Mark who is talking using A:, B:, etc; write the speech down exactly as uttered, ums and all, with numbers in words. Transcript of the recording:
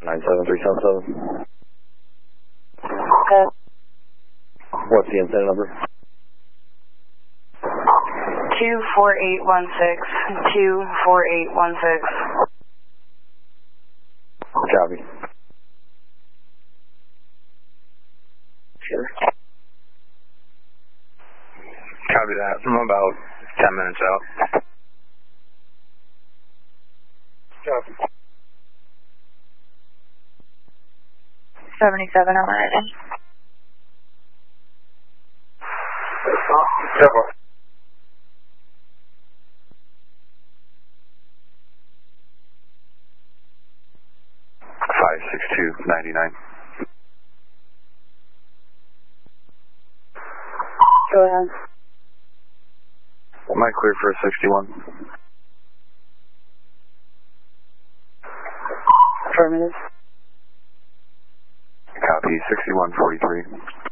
A: nine seven three seven seven.
B: Okay.
A: What's the incident number?
B: two four eight one six. two four eight one six.
A: Copy.
B: Sure.
C: Copy that. I'm about ten minutes out.
A: Copy.
B: seventy-seven on my end.
C: five six two nine nine.
B: Go ahead.
C: Am I clear for a sixty-one?
B: Affirmative.
C: Copy, sixty-one forty-three.